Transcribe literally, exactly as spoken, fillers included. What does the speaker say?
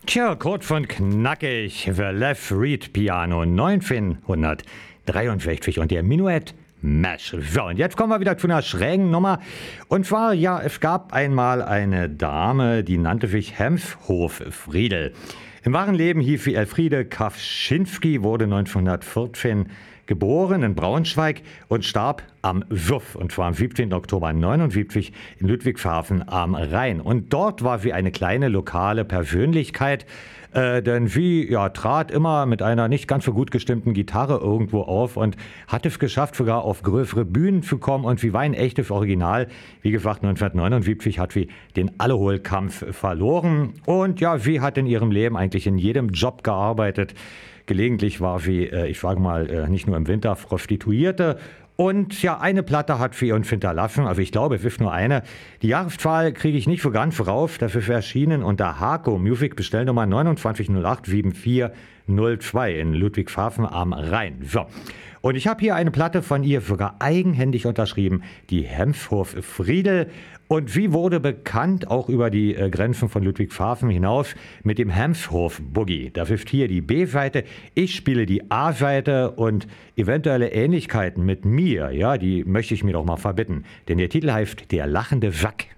Tja, kurz von knackig, The Left Reed Piano neunzehnhundertdreiundsechzig und der Minuet Mash. So, und jetzt kommen wir wieder zu einer schrägen Nummer. Und zwar, ja, es gab einmal eine Dame, die nannte sich Hemshof Friedel. Im wahren Leben hieß sie Elfriede Kawczynski, wurde neunzehnhundertvierzehn geboren in Braunschweig und starb am Suff, und zwar am siebzehnten Oktober neunundsiebzig in Ludwigshafen am Rhein. Und dort war sie eine kleine lokale Persönlichkeit, äh, denn sie ja, trat immer mit einer nicht ganz so gut gestimmten Gitarre irgendwo auf und hat es geschafft, sogar auf größere Bühnen zu kommen. Und sie war ein echtes Original. Wie gesagt, neunzehnhundertneunundsiebzig hat sie den Alleholkampf verloren. Und ja, sie hat in ihrem Leben eigentlich in jedem Job gearbeitet. Gelegentlich war sie, ich sage mal, nicht nur im Winter Prostituierte. Und ja, eine Platte hat sie uns hinterlassen, also ich glaube, es ist nur eine. Die Jahreszahl kriege ich nicht so ganz rauf, das ist erschienen unter Harco Music, Bestellnummer neun zwei null acht sieben vier null zwei in Ludwigshafen am Rhein. So. Und ich habe hier eine Platte von ihr sogar eigenhändig unterschrieben, die Hemshof Friedel. Und sie wurde bekannt, auch über die äh, Grenzen von Ludwigshafen hinaus, mit dem Hemshof Boogie. Das ist hier die B-Seite. Ich spiele die A-Seite und eventuelle Ähnlichkeiten mit mir, ja, die möchte ich mir doch mal verbitten. Denn der Titel heißt Der lachende Sack.